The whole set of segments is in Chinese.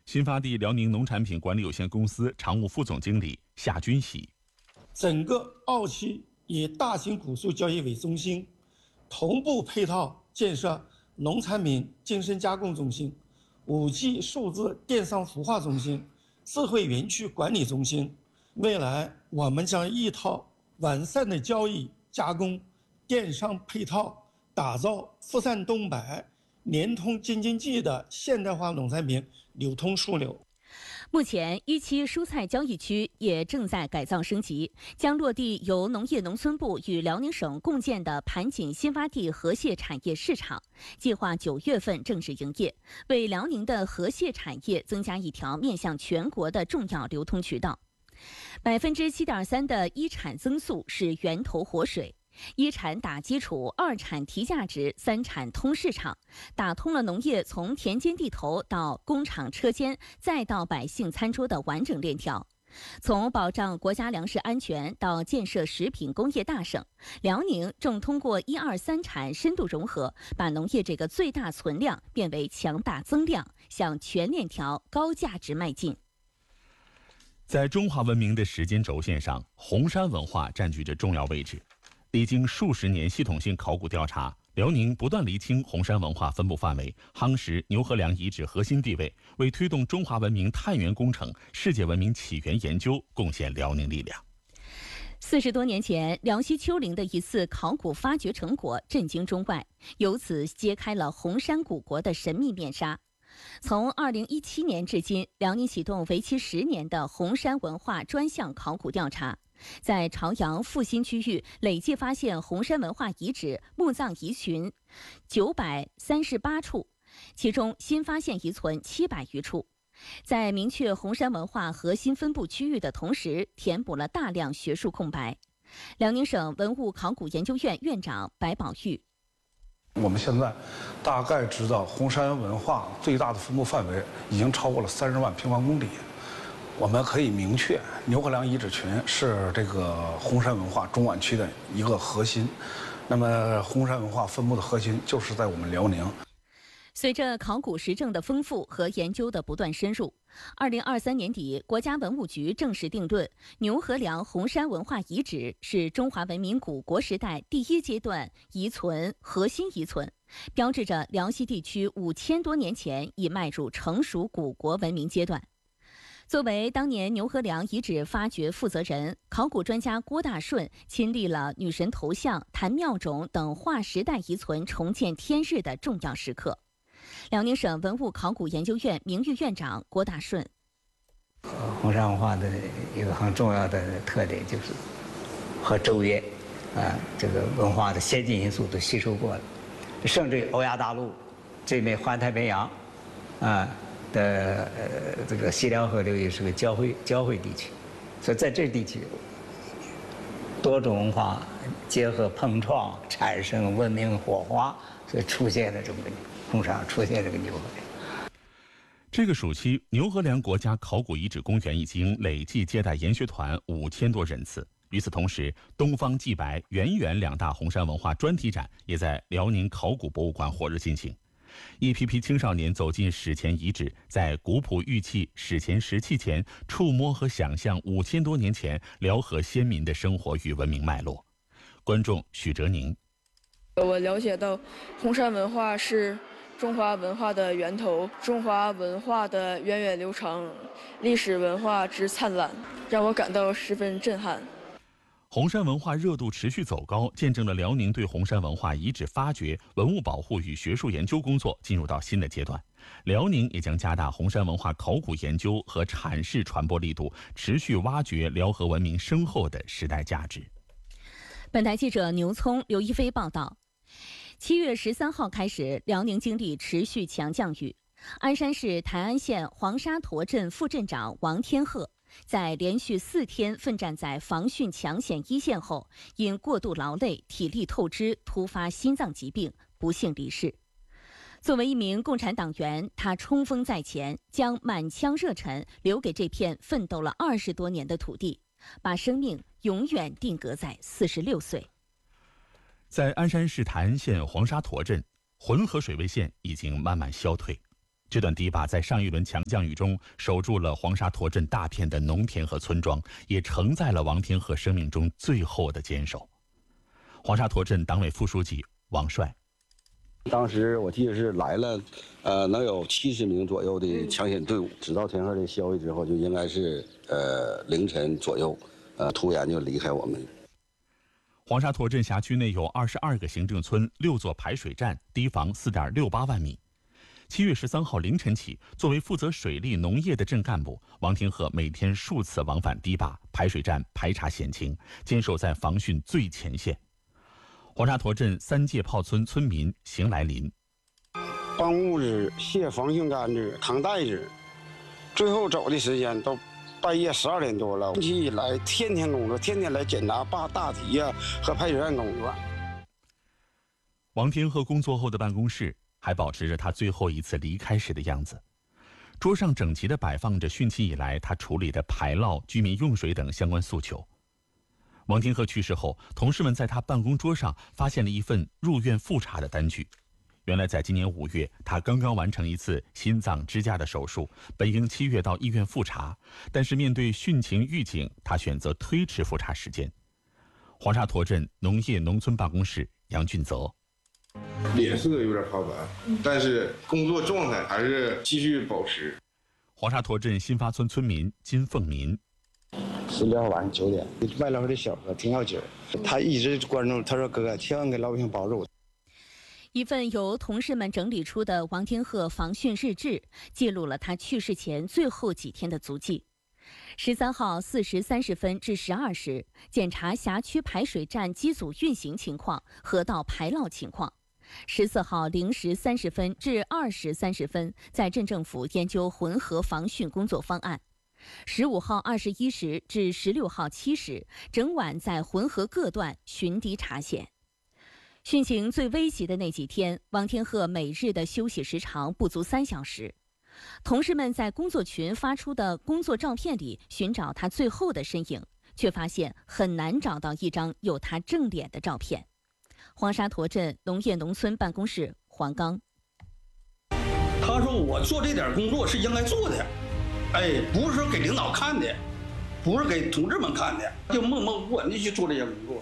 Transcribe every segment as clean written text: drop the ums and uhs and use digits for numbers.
新发地辽宁农产品管理有限公司常务副总经理夏军喜。 整个澳区以大型果蔬交易为中心，同步配套建设农产品精深加工中心、5G 数字电商孵化中心、智慧园区管理中心。未来我们将一套完善的交易、加工、电商配套，打造富善东北、联通京津冀的现代化农产品流通枢纽。 目前，1期蔬菜交易区也正在改造升级，将落地由农业农村部与辽宁省共建的盘锦新发地河蟹产业市场，计划9月份正式营业，为辽宁的河蟹产业增加一条面向全国的重要流通渠道。7.3%的一产增速是源头活水。一产打基础，二产提价值，三产通市场，打通了农业从田间地头到工厂车间，再到百姓餐桌的完整链条。从保障国家粮食安全到建设食品工业大省，辽宁正通过1、2、3产深度融合，把农业这个最大存量变为强大增量，向全链条高价值迈进。 在中华文明的时间轴线上，红山文化占据着重要位置。历经数十年系统性考古调查，辽宁不断厘清红山文化分布范围，夯实牛河梁遗址核心地位，为推动中华文明探源工程、世界文明起源研究贡献辽宁力量。 40多年前，辽西丘陵的一次考古发掘成果震惊中外，由此揭开了红山古国的神秘面纱。从2017年至今，辽宁启动为期10年的红山文化专项考古调查，在朝阳、阜新区域累计发现红山文化遗址、墓葬遗群938处，其中新发现遗存700余处。在明确红山文化核心分布区域的同时，填补了大量学术空白。辽宁省文物考古研究院院长白宝玉： 我们现在大概知道红山文化最大的分布范围已经超过了30万平方公里。我们可以明确，牛河梁遗址群是这个红山文化中皖区的一个核心。那么，红山文化分布的核心就是在我们辽宁。 随着考古实证的丰富和研究的不断深入，2023年底，国家文物局正式定论，牛河梁红山文化遗址是中华文明古国时代第1阶段遗存核心遗存，标志着辽西地区5000多年前已迈入成熟古国文明阶段。作为当年牛河梁遗址发掘负责人，考古专家郭大顺亲历了女神头像、坛庙冢等划时代遗存重见天日的重要时刻。辽宁省文物考古研究院名誉院长郭大顺： 红山文化的一个很重要的特点就是和周越这个文化的先进因素都吸收过了，甚至欧亚大陆这面环太平洋的这个西凉河流域是个交汇地区，所以在这地区多种文化结合碰撞，产生文明火花，所以出现了这么个红山，出现这个牛河梁。 这个暑期，牛河梁国家考古遗址公园已经累计接待研学团5000多人次。与此同时，东方既白、圆圆2大红山文化专题展也在辽宁考古博物馆火热进行。一批批青少年走进史前遗址，在古朴玉器、史前石器前触摸和想象5000多年前辽河先民的生活与文明脉络。观众许哲宁： 我了解到，红山文化是中华文化的源头，中华文化的源远流长，历史文化之灿烂，让我感到十分震撼。 红山文化热度持续走高，见证了辽宁对红山文化遗址发掘、文物保护与学术研究工作进入到新的阶段。辽宁也将加大红山文化考古研究和阐释传播力度，持续挖掘辽河文明深厚的时代价值。 本台记者牛聪、刘一飞报道。7月13号开始，辽宁经历持续强降雨。鞍山市泰安县黄沙坨镇副镇长王天鹤在连续4天奋战在防汛抢险一线后，因过度劳累、体力透支，突发心脏疾病，不幸离世。作为一名共产党员，他冲锋在前，将满腔热忱留给这片奋斗了20多年的土地，把生命永远定格在46岁。在鞍山市泰安县黄沙坨镇，浑河水位线已经慢慢消退。 这段堤坝在上一轮强降雨中守住了黄沙沱镇大片的农田和村庄，也承载了王天鹤生命中最后的坚守。黄沙沱镇党委副书记王帅， 当时我记得是来了，能有70名左右的抢险队伍。知道天鹤的消息之后，就应该是凌晨左右，突然就离开我们。 黄沙沱镇辖区内有22个行政村、6座排水站，堤防4.68万米。7月13号凌晨起，作为负责水利农业的镇干部，王天鹤每天数次往返堤坝、排水站排查险情，坚守在防汛最前线。黄沙沱镇3界炮村村民邢来林， 搬物资、卸防汛杆子、扛袋子，最后走的时间都半夜12点多了。近期以来，天天工作，天天来检查坝大堤呀和排水站工作。 王天鹤工作后的办公室还保持着他最后一次离开时的样子，桌上整齐地摆放着汛期以来他处理的排涝、居民用水等相关诉求。王天鹤去世后，同事们在他办公桌上发现了一份入院复查的单据。原来在今年5月，他刚刚完成一次心脏支架的手术，本应7月到医院复查，但是面对汛情预警，他选择推迟复查时间。黄沙沱镇农业农村办公室杨俊泽， 脸色有点发白，但是工作状态还是继续保持。 黄沙沱镇新发村村民金凤民 16号晚上9点，外劳的小何挺要紧，他一直关注，他说哥哥千万给老百姓保住。 一份由同事们整理出的王天鹤防汛日志，记录了他去世前最后几天的足迹。13号4时30分至12时，检查辖区排水站机组运行情况、河道排涝情况。14号0时30分至2时30分，在镇政府研究浑河防汛工作方案。15号21时至16号7时，整晚在浑河各段巡堤查险。汛情最危急的那几天，王天鹤每日的休息时长不足3小时。同事们在工作群发出的工作照片里寻找他最后的身影，却发现很难找到一张有他正脸的照片。黄沙沱镇农业农村办公室黄刚， 他说我做这点工作是应该做的，不是说给领导看的，不是给同志们看的，就默默无闻的去做这些工作。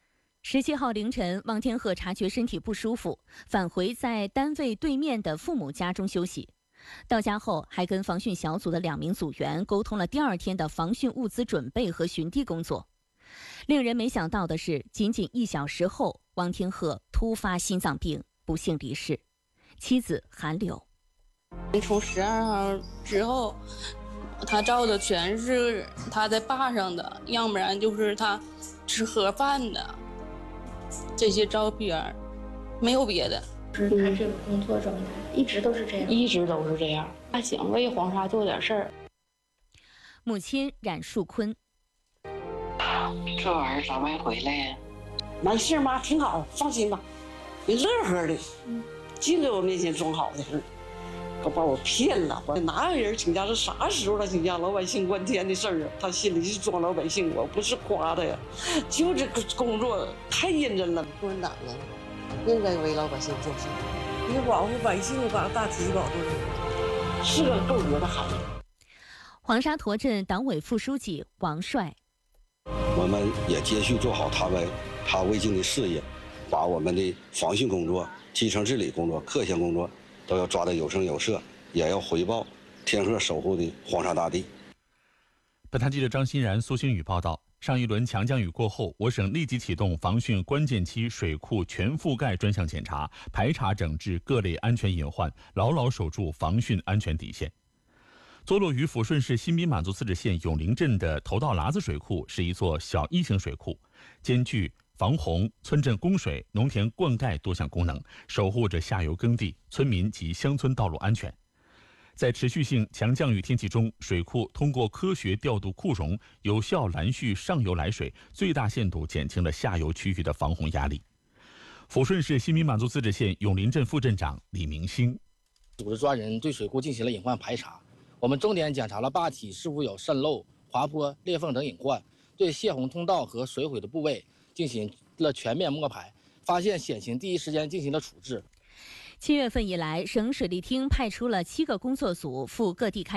17号凌晨，王天鹤察觉身体不舒服，返回在单位对面的父母家中休息。到家后，还跟防汛小组的2名组员沟通了第2天的防汛物资准备和巡堤工作。令人没想到的是，仅仅1小时后，王天鹤突发心脏病，不幸离世。妻子韩柳， 从12号之后，他照的全是他在坝上的，要不然就是他吃盒饭的这些照片，没有别的。 是他这个工作状态一直都是这样， 一直都是这样。他想为黄沙做点事儿。 母亲冉树坤， 这玩意儿啥没回来呀？ 没事妈，挺好，放心吧。你乐呵的，净在我面前装好的事，可把我骗了。哪有人请假？是啥时候他请假？老百姓关天的事儿啊！他心里是装老百姓，我不是夸他呀，就这个工作太认真了。共产党啊，应该为老百姓做事，你保护百姓，把大体保住，是个够格的孩子。 黄沙沱镇党委副书记王帅， 我们也继续做好他未尽的事业，把我们的防汛工作、基层治理工作、各项工作都要抓得有声有色，也要回报天鹤守护的黄沙大地。 本台记者张欣然、苏星宇报道。上一轮强降雨过后，我省立即启动防汛关键期水库全覆盖专项检查，排查整治各类安全隐患，牢牢守住防汛安全底线。坐落于抚顺市新宾满族自治县永陵镇的头道喇子水库是一座小1型水库，兼具防洪、村镇供水、农田灌溉多项功能，守护着下游耕地、村民及乡村道路安全。在持续性强降雨天气中，水库通过科学调度库容，有效拦蓄上游来水，最大限度减轻了下游区域的防洪压力。抚顺市新宾满族自治县永陵镇副镇长李明星， 组织专人对水库进行了隐患排查，我们重点检查了坝体是否有渗漏、滑坡、裂缝等隐患，对泄洪通道和水毁的部位进行了全面摸排，发现险情第一时间进行了处置。 7月份以来，省水利厅派出了7个工作组赴各地开